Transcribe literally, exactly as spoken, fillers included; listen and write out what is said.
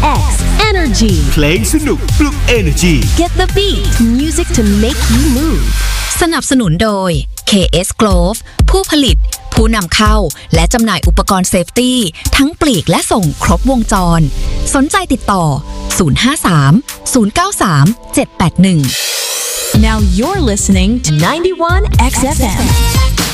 X Energy เพลงสนุกปลุก Energy Get the beat Music to make you move สนับสนุนโดย เค เอส Glove ผู้ผลิตผู้นำเข้าและจำหน่ายอุปกรณ์เซฟตี้ทั้งปลีกและส่งครบวงจรสนใจติดต่อศูนย์ ห้า สาม ศูนย์ เก้า สาม เจ็ด แปด หนึ่ง Now you're listening to ninety-one เอ็กซ์ เอฟ เอ็ม